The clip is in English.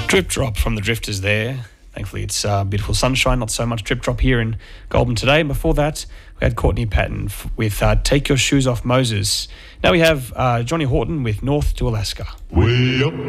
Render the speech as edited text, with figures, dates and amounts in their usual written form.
Drip drop from the Drifters there. Thankfully, it's beautiful sunshine, not so much drip drop here in Goulburn today. And before that, we had Courtney Patton with Take Your Shoes Off Moses. Now we have Johnny Horton with North to Alaska. Way up